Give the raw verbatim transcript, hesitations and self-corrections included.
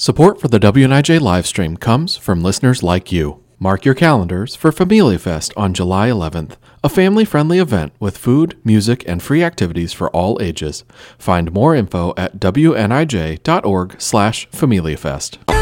Support for the W N I J livestream comes from listeners like you. Mark your calendars for Familia Fest on July eleventh, a family-friendly event with food, music, and free activities for all ages. Find more info at W N I J dot org slash Familia Fest.